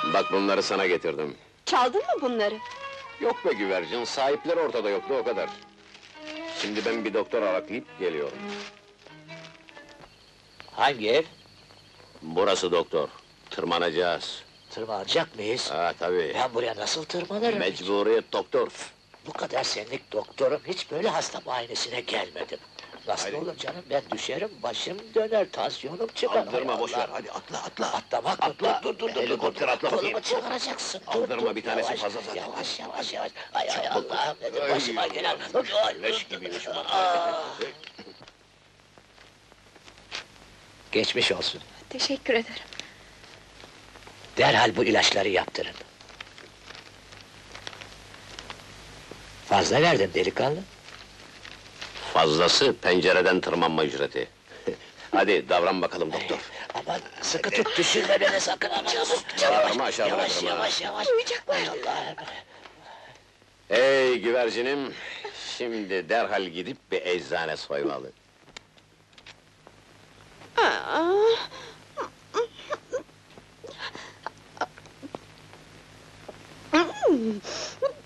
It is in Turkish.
Bak bunları sana getirdim. Çaldın mı bunları? Yok be güvercin, sahipleri ortada yoktu o kadar. Şimdi ben bir doktor araklayıp geliyorum. Hangi ev? Burası doktor. Tırmanacağız. Tırmanacak mıyız? Ha tabii. Ben buraya nasıl tırmanırım? Mecburiyet doktor. Bu kadar senelik doktorum, hiç böyle hasta muayenesine gelmedim. Nasıl Haydi. olur canım, ben düşerim, başım döner, tansiyonum çıkar. Aldırma, Hay boş Allah! ver, hadi atla atla! Atlamak mı? Atla! Dur, Helikopter atla bakayım. Kolumu çıkaracaksın, Aldırma, bir tanesi yavaş, fazla zaten. Yavaş, yavaş, yavaş! Ay Çabuk. Allah'ım, nedir Ay, başıma gelen? Leş gibiymiş ulan. Geçmiş olsun. Teşekkür ederim. Derhal bu ilaçları yaptırın. Fazla verdin delikanlı. Fazlası pencereden tırmanma ücreti. Hadi davran bakalım doktor. Aman sıkı tut, düşürme beni sakın, aman aman! Bağırma, aşağı Yavaş, bırakırım ha. yavaş, yavaş! Duyacaklar. Hay Allah'ım! Hey güvercinim, şimdi derhal gidip bir eczane soymalı. Aa,